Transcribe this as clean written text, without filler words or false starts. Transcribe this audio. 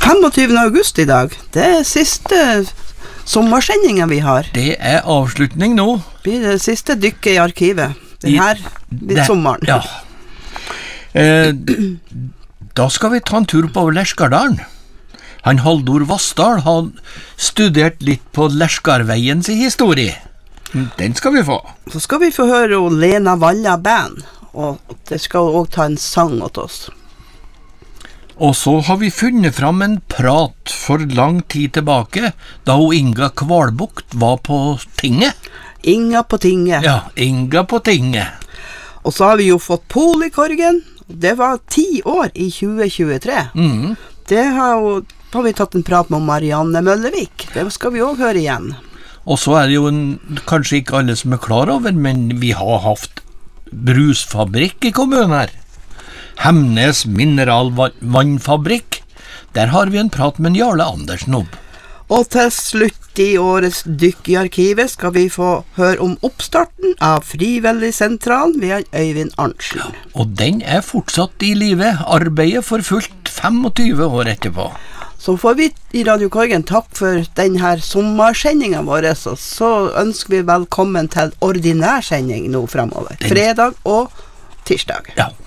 25. august I dag. Det siste sommersendingen vi har. Det avslutning nå. Blir det siste dykket I arkivet. Det her litt sommeren. Ja. Da skal vi ta en tur på Lærskardalen. Han Haldor Vassdal har studert litt på Lærskarveien sin historie. Den skal vi få. Så skal vi få høre Lena Valla Band, og det skal også ta en sang åt oss. Og så har vi funnet fram en prat for lang tid tilbake, da Inga Kvalbukt var på tinget. Inga på tinget. Ja, Inga på tinget. Og så har vi jo fått Pol I korgen. Det var 10 år I 2023. Det har vi tatt en prat med Marianne Møllevik. Det skal vi også høre igjen. Og så det jo kanskje ikke alle som klar over, men vi har hatt brusfabrikk I kommunen her. Hemnes mineralvannfabrikk. Der har vi en prat med Jarle Andersen om. Og til slutt I årets dykk I arkivet skal vi få høre om oppstarten av Frivilligsentralen ved Øyvind Arntzen. Ja, og den fortsatt I live, arbeidet for fullt 25 år etterpå. Så får vi I Radio Korgen takk for denne sommersendingen vår, og så ønsker vi velkommen til ordinær sending nå fremover. Fredag og tirsdag. Ja.